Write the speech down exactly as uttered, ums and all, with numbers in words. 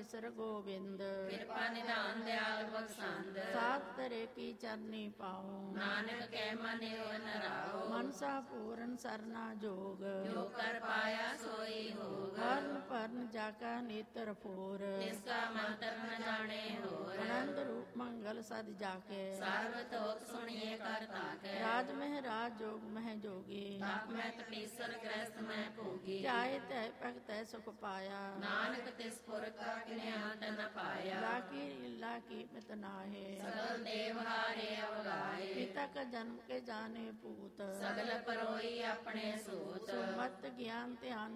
केसर गोविंद ਕਿਰਪਾ ਨਿਧਾਨ ਦਿਆਲ ਬਖਸ਼ੰਦ सात तरे की चरनी पाऊं ਨਾਨਕ ਕੈ ਮਨ ਏਵਨ ਰਾਓ मनसा पूरन सरना जोग ਜੋ ਕਰ ਪਾਇਆ ਸੋਈ ਹੋਗ हरण परन जाका नेत्र फोर ਤਿਸਕਾ ਮੰਤਰ ਨ ਜਾਣੇ ਹੋਰ आनंद रूप मंगल सद जाके ਸਰਬ ਤੋਕ ਸੁਣੀਏ ਕਰ ਤਾਕੈ राज में राज जोग मह जोगी ਤਪ ਮੈਂ ਤਪੀਸਰ ਗ੍ਰਸਤ ਮੈਂ ਭੋਗੀ ध्याए तय पग तय सुख पाया ਨਾਨਕ ਤਿਸ ਪੁਰ ਕਾ ਕਿਨੇ ਅੰਤ ਨ ਪਾਇਆ लाकी लीला की मित नाहे ਸਗਲ ਦੇਵ ਹਾਰੇ ਅਵਗਾਏ पिता का जन्म के जाने पूत ਸਗਲ ਪਰੋਈ ਆਪਣੇ ਸੂਤ सुमत ज्ञान ध्यान